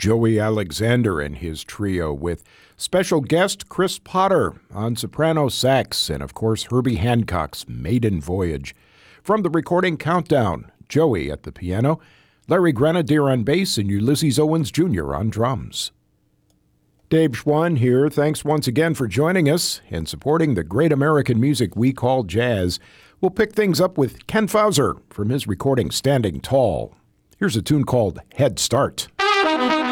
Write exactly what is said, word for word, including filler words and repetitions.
Joey Alexander and his trio with special guest Chris Potter on soprano sax and, of course, Herbie Hancock's Maiden Voyage. From the recording Countdown, Joey at the piano, Larry Grenadier on bass, and Ulysses Owens Junior on drums. Dave Schwann here. Thanks once again for joining us and supporting the great American music we call jazz. We'll pick things up with Ken Fauser from his recording Standing Tall. Here's a tune called Head Start.